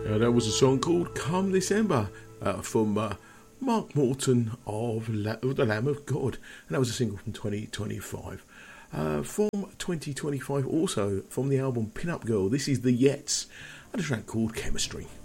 That was a song called Come December from Mark Morton of The Lamb of God. And that was a single from 2025. From 2025 also, from the album Pin Up Girl, this is The Yets and a track called Chemistry.